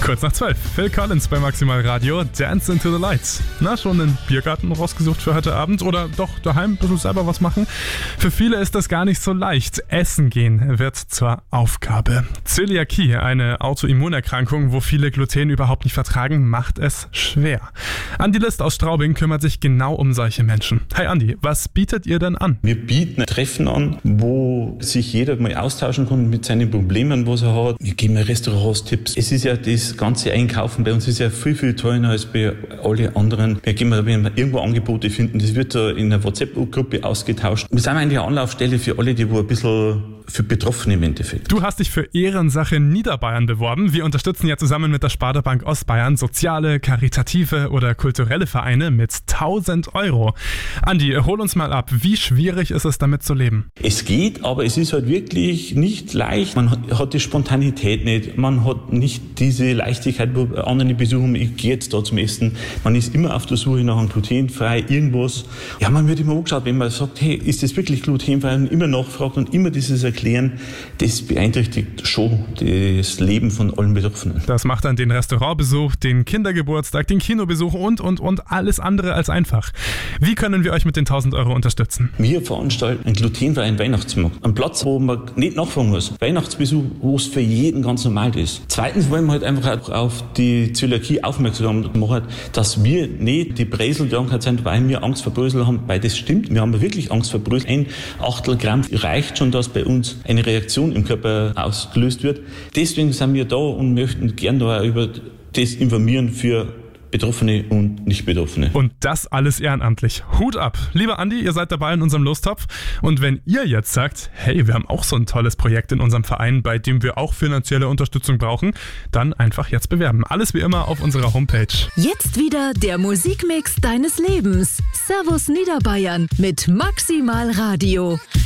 Kurz nach 12. Phil Collins bei Maximal Radio. Dance into the Lights. Na, schon einen Biergarten rausgesucht für heute Abend? Oder doch daheim ein bisschen selber was machen? Für viele ist das gar nicht so leicht. Essen gehen wird zur Aufgabe. Zöliakie, eine Autoimmunerkrankung, wo viele Gluten überhaupt nicht vertragen, macht es schwer. Andi List aus Straubing kümmert sich genau um solche Menschen. Hi Andi, was bietet ihr denn an? Wir bieten Treffen an, wo sich jeder mal austauschen kann mit seinen Problemen, was er hat. Wir geben Restaurants-Tipps. Es ist ja das ganze Einkaufen bei uns ist ja viel, viel teurer als bei allen anderen. Wenn wir irgendwo Angebote finden, das wird da in einer WhatsApp-Gruppe ausgetauscht. Wir sind eigentlich eine Anlaufstelle für alle, die ein bisschen für Betroffene im Endeffekt. Du hast dich für Ehrensache Niederbayern beworben. Wir unterstützen ja zusammen mit der Sparda-Bank Ostbayern soziale, karitative oder kulturelle Vereine mit 1.000 €. Andi, hol uns mal ab. Wie schwierig ist es, damit zu leben? Es geht, aber es ist halt wirklich nicht leicht. Man hat die Spontanität nicht. Man hat nicht diese Leichtigkeit, wo andere besuchen. Ich gehe jetzt da zum Essen. Man ist immer auf der Suche nach einem glutenfrei irgendwas. Ja, man wird immer angeschaut, wenn man sagt, hey, ist das wirklich glutenfrei? Und immer nachfragt und immer dieses Erklären, das beeinträchtigt schon das Leben von allen Betroffenen. Das macht dann den Restaurantbesuch, den Kindergeburtstag, den Kinobesuch und alles andere als einfach. Wie können wir euch mit den 1.000 € unterstützen? Wir veranstalten einen glutenfreien Weihnachtsmarkt. Einen Platz, wo man nicht nachfragen muss. Weihnachtsbesuch, wo es für jeden ganz normal ist. Zweitens wollen wir halt einfach auf die Zöliakie aufmerksam machen, dass wir nicht die Breselkrankheit sind, weil wir Angst vor Brösel haben, weil das stimmt. Wir haben wirklich Angst vor Brösel. 1/8 Gramm reicht schon, dass bei uns eine Reaktion im Körper ausgelöst wird. Deswegen sind wir da und möchten gerne da über das informieren für Betroffene und Nicht-Betroffene. Und das alles ehrenamtlich. Hut ab. Lieber Andi, ihr seid dabei in unserem Lostopf. Und wenn ihr jetzt sagt, hey, wir haben auch so ein tolles Projekt in unserem Verein, bei dem wir auch finanzielle Unterstützung brauchen, dann einfach jetzt bewerben. Alles wie immer auf unserer Homepage. Jetzt wieder der Musikmix deines Lebens. Servus Niederbayern mit Maximal Radio.